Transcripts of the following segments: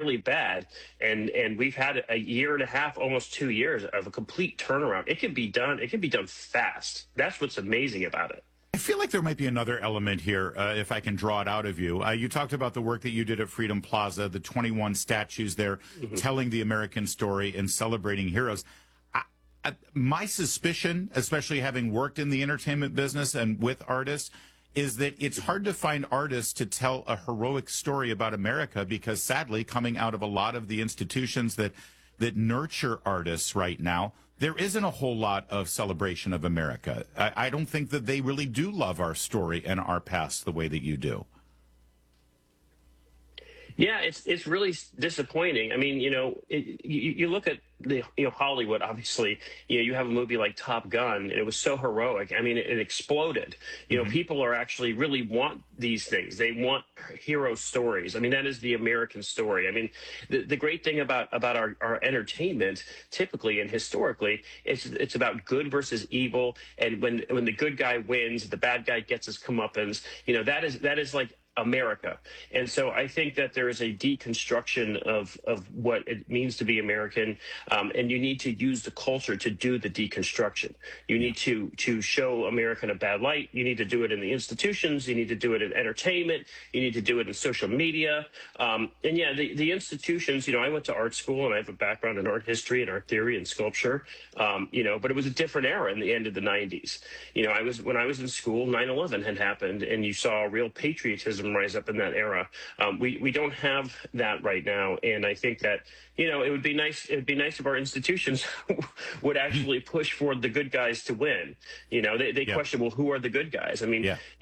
really bad, and we've had a year and a half, almost 2 years of a complete turnaround. It can be done. It can be done fast. That's what's amazing about it. I feel like there might be another element here, if I can draw it out of you. You talked about the work that you did at Freedom Plaza, the 21 statues there telling the American story and celebrating heroes. My suspicion, especially having worked in the entertainment business and with artists, is that it's hard to find artists to tell a heroic story about America because, sadly, coming out of a lot of the institutions that nurture artists right now, there isn't a whole lot of celebration of America. I don't think that they really do love our story and our past the way that you do. Yeah, it's really disappointing. I mean, you look at Hollywood. Obviously, you have a movie like Top Gun, and it was so heroic. I mean, it exploded. People are actually really want these things. They want hero stories. I mean, that is the American story. I mean, the great thing about our entertainment, typically and historically, it's about good versus evil. And when the good guy wins, the bad guy gets his comeuppance. That is like America. And so I think that there is a deconstruction of what it means to be American, and you need to use the culture to do the deconstruction. You need to show America in a bad light. You need to do it in the institutions. You need to do it in entertainment. You need to do it in social media. And yeah, the institutions, I went to art school and I have a background in art history and art theory and sculpture, but it was a different era in the end of the 90s. When I was in school, 9/11 had happened, and you saw real patriotism rise up in that era. We don't have that right now, and I think that it would be nice. It'd be nice if our institutions would actually push for the good guys to win. They question, well, who are the good guys? I mean,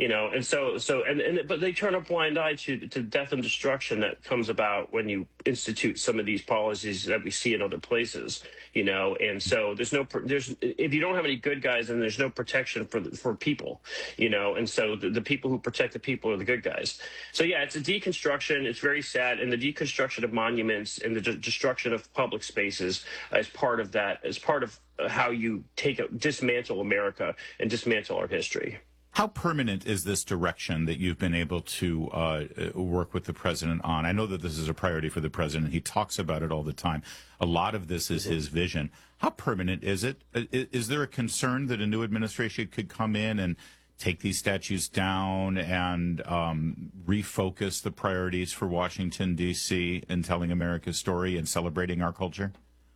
but they turn a blind eye to death and destruction that comes about when you institute some of these policies that we see in other places. And so if you don't have any good guys, then there's no protection for people. And so the people who protect the people are the good guys. So yeah, it's a deconstruction. It's very sad, and the deconstruction of monuments and the destruction of public spaces is part of that. As part of how you dismantle America and dismantle our history. How permanent is this direction that you've been able to work with the president on? I know that this is a priority for the president. He talks about it all the time. A lot of this is his vision. How permanent is it? Is there a concern that a new administration could come in and take these statues down and refocus the priorities for Washington, D.C. in telling America's story and celebrating our culture?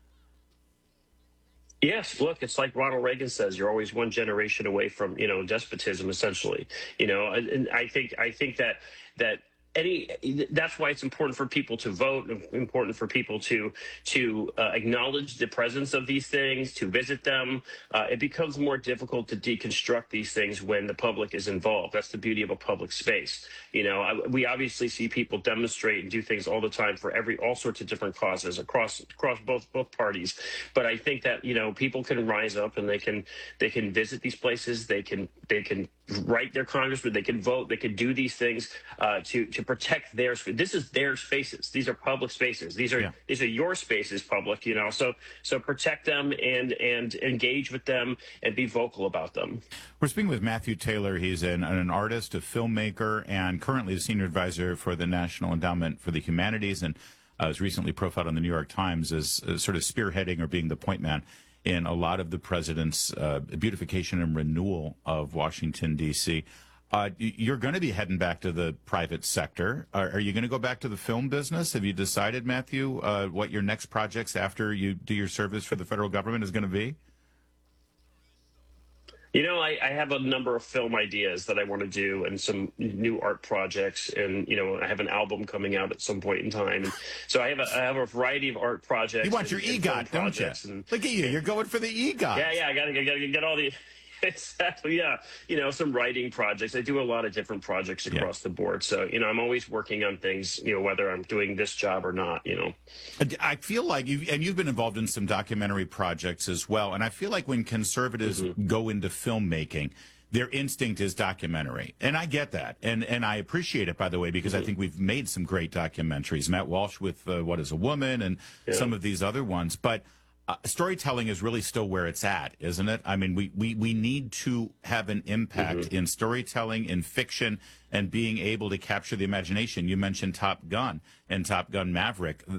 Yes, look, it's like Ronald Reagan says, you're always one generation away from, despotism, essentially. And I think that that's why it's important for people to vote, important for people to acknowledge the presence of these things, to visit them. It becomes more difficult to deconstruct these things when the public is involved. That's the beauty of a public space. We obviously see people demonstrate and do things all the time for all sorts of different causes across both parties. But I think that people can rise up and they can visit these places. They can write their congressman. They can vote. They can do these things to protect their space. This is their spaces. These are public spaces. These are your spaces, public. So protect them and engage with them and be vocal about them. We're speaking with Matthew Taylor. He's an artist, a filmmaker, and currently the senior advisor for the National Endowment for the Humanities, and was recently profiled in the New York Times as sort of spearheading or being the point man in a lot of the president's beautification and renewal of Washington, D.C. You're going to be heading back to the private sector. Are you going to go back to the film business? Have you decided, Matthew, what your next projects after you do your service for the federal government is going to be? I have a number of film ideas that I want to do and some new art projects. And, I have an album coming out at some point in time. And so I have a variety of art projects. You want your EGOT, don't you? Look at you. You're going for the EGOT. Yeah. I got to get all the... Exactly. Yeah. Some writing projects. I do a lot of different projects across the board. So, I'm always working on things, whether I'm doing this job or not, I feel like you've been involved in some documentary projects as well. And I feel like when conservatives go into filmmaking, their instinct is documentary. And I get that. And I appreciate it, by the way, because I think we've made some great documentaries. Matt Walsh with What is a Woman and some of these other ones. But storytelling is really still where it's at, isn't it? I mean, we need to have an impact in storytelling, in fiction, and being able to capture the imagination. You mentioned Top Gun and Top Gun Maverick.